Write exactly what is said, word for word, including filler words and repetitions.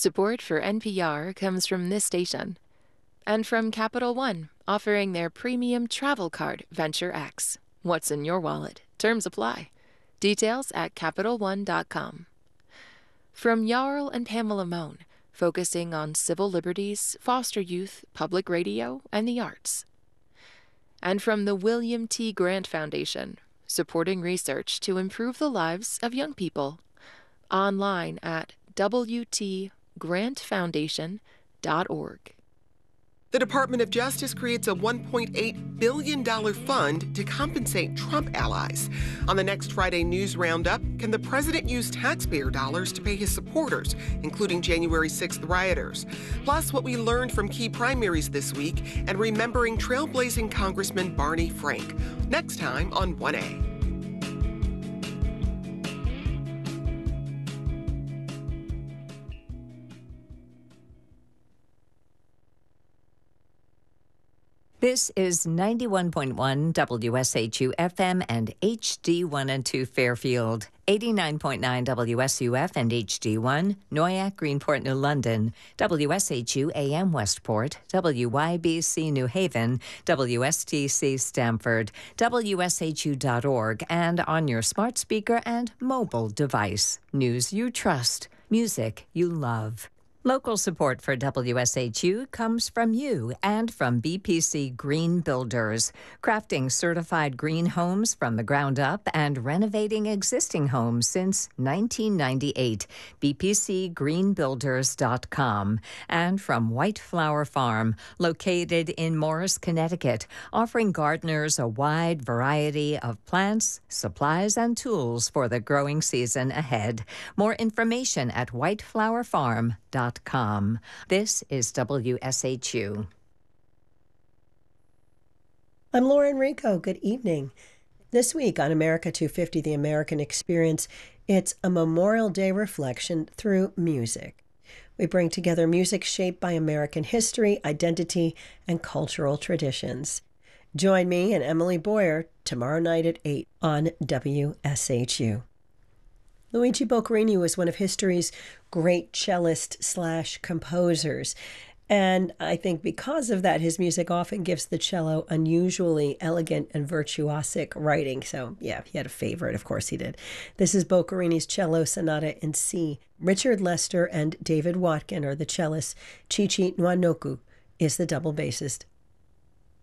Support for N P R comes from this station and from Capital One, offering their premium travel card, Venture X. What's in your wallet? Terms apply. Details at Capital One dot com. From Jarl and Pamela Mohn, focusing on civil liberties, foster youth, public radio, and the arts. And from the William T. Grant Foundation, supporting research to improve the lives of young people. Online at w t grant foundation dot org. The Department of Justice creates a one point eight billion dollars fund to compensate Trump allies. On the next Friday News Roundup, can the president use taxpayer dollars to pay his supporters, including January sixth rioters? Plus, what we learned from key primaries this week and remembering trailblazing Congressman Barney Frank. Next time on one A. This is ninety-one point one W S H U F M and H D one and two Fairfield, eighty-nine point nine W S U F and H D one, Noyak, Greenport, New London, W S H U A M Westport, W Y B C New Haven, W S T C Stamford, W S H U dot org, and on your smart speaker and mobile device. News you trust, music you love. Local support for W S H U comes from you and from B P C Green Builders, crafting certified green homes from the ground up and renovating existing homes since nineteen ninety-eight. B P C green builders dot com. And from White Flower Farm, located in Morris, Connecticut, offering gardeners a wide variety of plants, supplies, and tools for the growing season ahead. More information at white flower farm dot com. This is W S H U. I'm Lauren Rico. Good evening. This week on America two fifty, The American Experience, it's a Memorial Day reflection through music. We bring together music shaped by American history, identity, and cultural traditions. Join me and Emily Boyer tomorrow night at eight on W S H U. Luigi Boccherini was one of history's great cellist slash composers. And I think because of that, his music often gives the cello unusually elegant and virtuosic writing. So, yeah, he had a favorite. Of course he did. This is Boccherini's Cello Sonata in C. Richard Lester and David Watkin are the cellists. Chichi Nwanoku is the double bassist.